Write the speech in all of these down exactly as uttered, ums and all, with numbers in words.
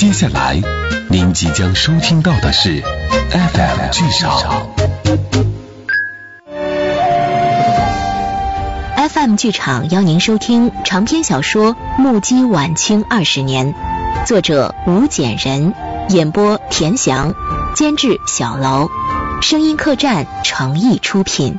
接下来您即将收听到的是 F M 剧场。 F M 剧场邀您收听长篇小说《目击晚清二十年》，作者吴简人，演播田翔，监制小楼，声音客栈诚意出品。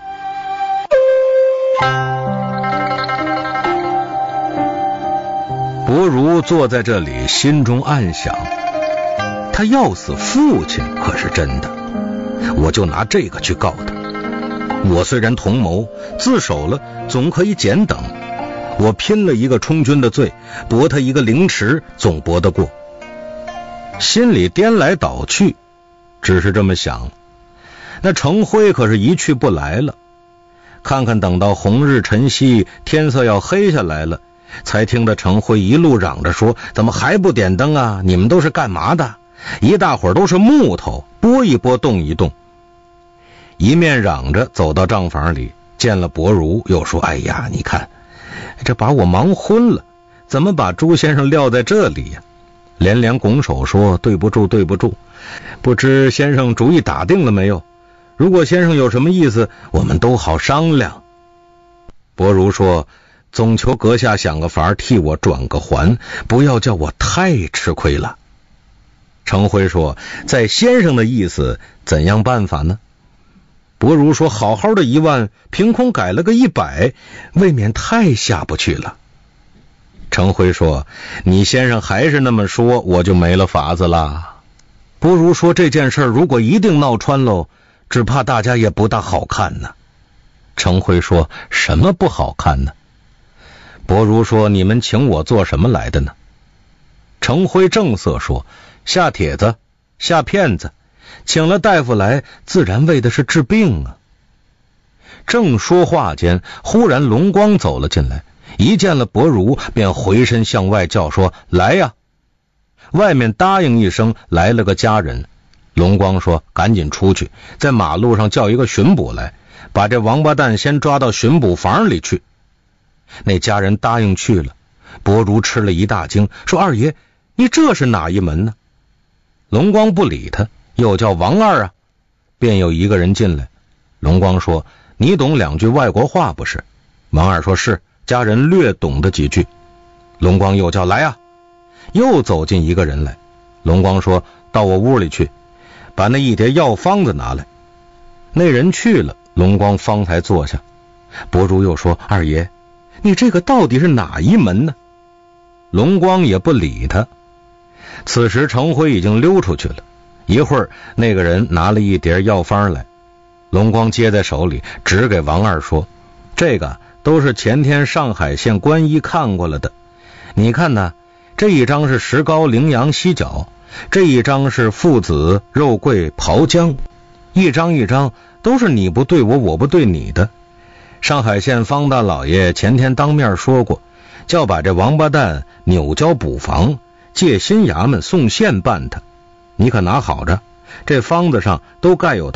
伯如坐在这里，心中暗想，他要死父亲可是真的，我就拿这个去告他。我虽然同谋，自首了总可以减等，我拼了一个充军的罪，驳他一个凌迟，总驳得过。心里颠来倒去，只是这么想。那程辉可是一去不来了，看看等到红日晨曦，天色要黑下来了，才听得程辉一路嚷着说，怎么还不点灯啊？你们都是干嘛的？一大伙都是木头，拨一拨动一动。一面嚷着走到账房里，见了伯如，又说，哎呀，你看这把我忙昏了，怎么把朱先生撂在这里呀？连连拱手说，对不住对不住，不知先生主意打定了没有？如果先生有什么意思，我们都好商量。伯如说，总求阁下想个法替我转个还，不要叫我太吃亏了。程辉说，在先生的意思，怎样办法呢？伯如说，好好的一万，凭空改了个一百，未免太下不去了。程辉说，你先生还是那么说，我就没了法子啦。伯如说，这件事如果一定闹穿喽，只怕大家也不大好看呢。程辉说，什么不好看呢？伯如说，你们请我做什么来的呢？程辉正色说，下帖子，下骗子，请了大夫来，自然为的是治病啊。正说话间，忽然龙光走了进来，一见了伯如，便回身向外叫说，来呀！外面答应一声，来了个家人。龙光说，赶紧出去，在马路上叫一个巡捕来，把这王八蛋先抓到巡捕房里去。那家人答应去了，伯如吃了一大惊，说，二爷，你这是哪一门呢？龙光不理他，又叫王二啊，便有一个人进来。龙光说，你懂两句外国话不是？王二说，是，家人略懂得几句。龙光又叫，来啊！又走进一个人来。龙光说，到我屋里去，把那一叠药方子拿来。那人去了，龙光方才坐下。伯如又说，二爷，你这个到底是哪一门呢？龙光也不理他。此时程辉已经溜出去了，一会儿那个人拿了一叠药方来，龙光接在手里，指给王二说，这个都是前天上海县官医看过了的，你看呢，这一张是石膏羚羊犀角，这一张是附子肉桂炮姜，一张一张都是你不对我，我不对你的。上海县方大老爷前天当面说过，叫把这王八蛋扭交补房，借新衙门送县办他，你可拿好着，这方子上都盖有